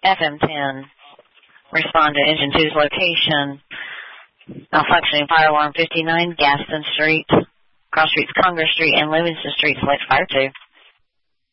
FM10. Respond to Engine 2's location. Malfunctioning fire alarm 59, Gaston Street, cross streets Congress Street and Livingston Street. Select Fire 2.